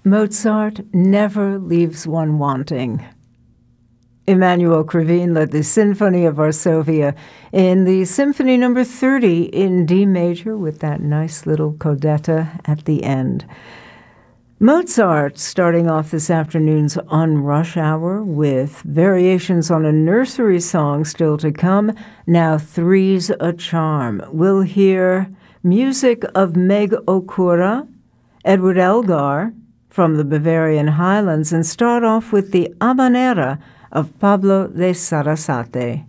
Mozart never leaves one wanting. Emanuel Krivine led the Symphony of Varsovia in the Symphony No. 30 in D major with that nice little codetta at the end. Mozart starting off this afternoon's On Rush Hour with variations on a nursery song still to come. Now Three's a Charm. We'll hear music of Meg Okura, Edward Elgar from the Bavarian Highlands, and start off with the Habanera of Pablo de Sarasate.